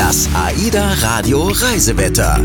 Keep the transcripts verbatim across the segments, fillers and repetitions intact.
Das AIDA Radio Reisewetter.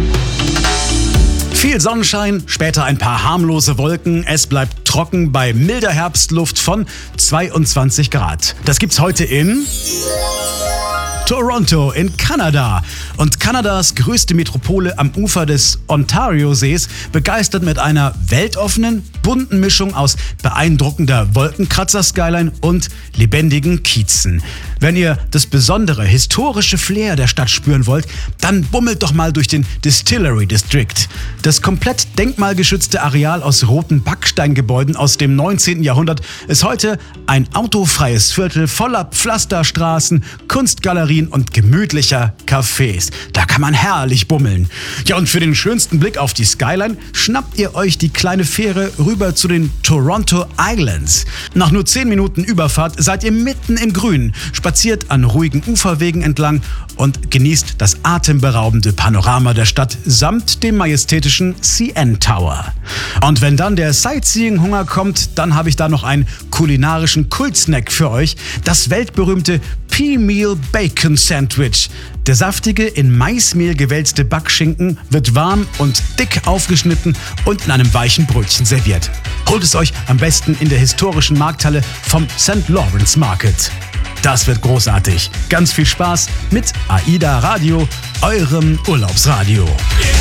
Viel Sonnenschein, später ein paar harmlose Wolken. Es bleibt trocken bei milder Herbstluft von zweiundzwanzig Grad. Das gibt's heute in Toronto in Kanada. Und Kanadas größte Metropole am Ufer des Ontario-Sees begeistert mit einer weltoffenen, bunten Mischung aus beeindruckender Wolkenkratzer-Skyline und lebendigen Kiezen. Wenn ihr das besondere historische Flair der Stadt spüren wollt, dann bummelt doch mal durch den Distillery District. Das komplett denkmalgeschützte Areal aus roten Backsteingebäuden aus dem neunzehnten Jahrhundert ist heute ein autofreies Viertel voller Pflasterstraßen, Kunstgalerien und gemütlicher Cafés. Da kann man herrlich bummeln. Ja, und für den schönsten Blick auf die Skyline schnappt ihr euch die kleine Fähre rüber zu den Toronto Islands. Nach nur zehn Minuten Überfahrt seid ihr mitten im Grün, spaziert an ruhigen Uferwegen entlang und genießt das atemberaubende Panorama der Stadt samt dem majestätischen C N Tower. Und wenn dann der Sightseeing-Hunger kommt, dann habe ich da noch einen kulinarischen Kultsnack für euch, das weltberühmte Pea-Meal Bacon Sandwich. Der saftige, in Maismehl gewälzte Backschinken wird warm und dick aufgeschnitten und in einem weichen Brötchen serviert. Holt es euch am besten in der historischen Markthalle vom Sankt Lawrence Market. Das wird großartig. Ganz viel Spaß mit AIDA Radio, eurem Urlaubsradio.